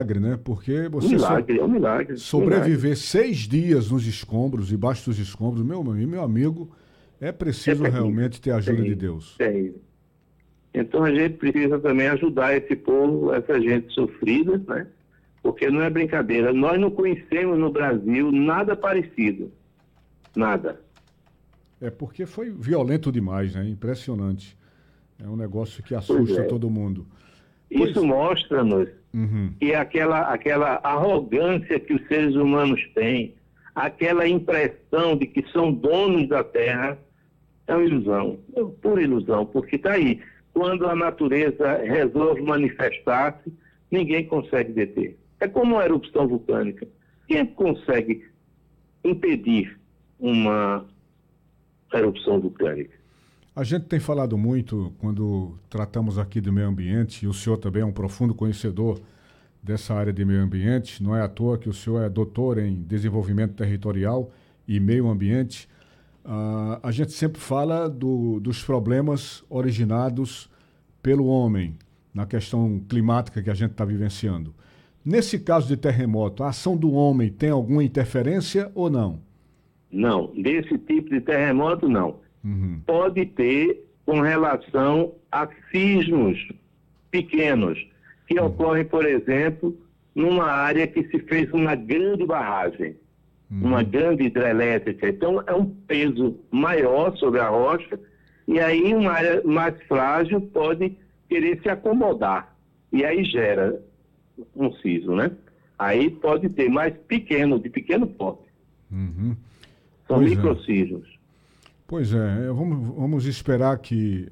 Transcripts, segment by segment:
Né? Porque Um você milagre, é um milagre. sobreviver 6 dias nos escombros, debaixo dos escombros, meu amigo, é É preciso terrível, realmente ter a ajuda de Deus. terrível. Então a gente precisa também ajudar esse povo, essa gente sofrida, né? Porque não é brincadeira. Nós não conhecemos no Brasil nada parecido. Nada. É porque foi violento demais, né? Impressionante. É um negócio que Pois assusta é. todo mundo. Isso mostra-nos Uhum. que aquela arrogância que os seres humanos têm, aquela impressão de que são donos da terra, é uma ilusão, é pura ilusão, porque está aí. Quando a natureza resolve manifestar-se, ninguém consegue deter. É como uma erupção vulcânica. Quem consegue impedir uma erupção vulcânica? A gente tem falado muito quando tratamos aqui do meio ambiente, e o senhor também é um profundo conhecedor dessa área de meio ambiente. Não é à toa que o senhor é doutor em desenvolvimento territorial e meio ambiente. A gente sempre fala dos problemas originados pelo homem na questão climática que a gente está vivenciando. Nesse caso de terremoto, a ação do homem tem alguma interferência ou não? Não, desse tipo de terremoto não. Uhum. Pode ter com relação a sismos pequenos, que ocorrem, por exemplo, numa área que se fez uma grande barragem, uma grande hidrelétrica. Então, é um peso maior sobre a rocha, e aí uma área mais frágil pode querer se acomodar, e aí gera um sismo, né? Aí pode ter mais pequeno, de pequeno porte. Uhum. São Pois é. microsismos. Pois é, vamos esperar que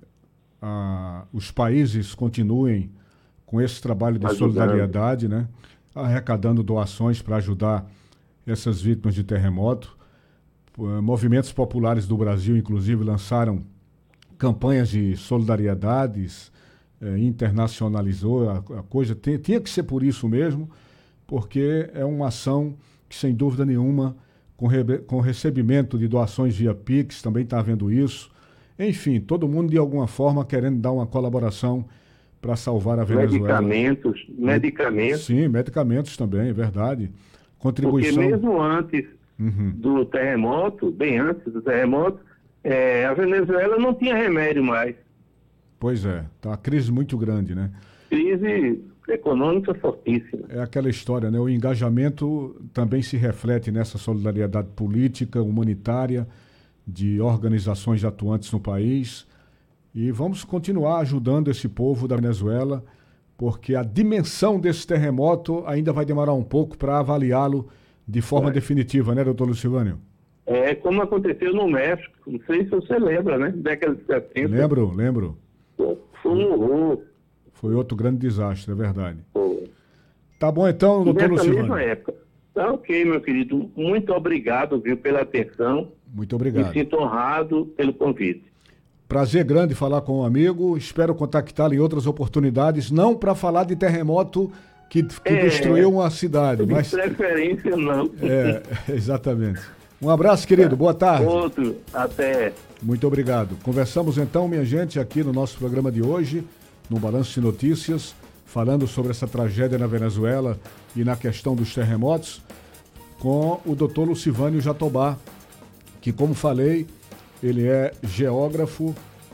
os países continuem com esse trabalho de solidariedade, né? Arrecadando doações para ajudar essas vítimas de terremoto. Movimentos populares do Brasil, inclusive, lançaram campanhas de solidariedades, internacionalizou a coisa. Tinha que ser por isso mesmo, porque é uma ação que, sem dúvida nenhuma, com recebimento de doações via Pix, também está havendo isso. Enfim, todo mundo de alguma forma querendo dar uma colaboração para salvar a Venezuela. Medicamentos. Sim, medicamentos também, é verdade. Contribuição. Porque mesmo antes do terremoto, bem antes do terremoto, a Venezuela não tinha remédio mais. Pois é, está uma crise muito grande, né? Crise econômica fortíssima. É aquela história, né? O engajamento também se reflete nessa solidariedade política, humanitária, de organizações atuantes no país. E vamos continuar ajudando esse povo da Venezuela, porque a dimensão desse terremoto ainda vai demorar um pouco para avaliá-lo de forma definitiva, né, doutor Lucivânio? É como aconteceu no México, não sei se você lembra, né? Década de 70. Lembro. Foi um horror. Foi outro grande desastre, é verdade. Foi. Tá bom então, doutor Nessa Lucivânio. mesma época. Tá ok, meu querido. Muito obrigado, viu, pela atenção. Muito obrigado. Me sinto honrado pelo convite. Prazer grande falar com um amigo. Espero contactá-lo em outras oportunidades, não para falar de terremoto que destruiu uma cidade, De mas... preferência, não. Exatamente. Um abraço, querido. Boa tarde. Outro. Até. Muito obrigado. Conversamos então, minha gente, aqui no nosso programa de hoje, no Balanço de Notícias, falando sobre essa tragédia na Venezuela e na questão dos terremotos, com o doutor Lucivânio Jatobá, que, como falei, ele é geógrafo,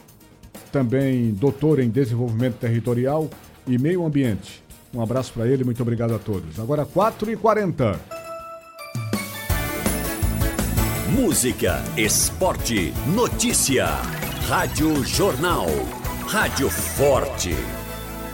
também doutor em desenvolvimento territorial e meio ambiente. Um abraço para ele, muito obrigado a todos. Agora 4h40. Música, esporte, notícia. Rádio Jornal. Rádio Forte.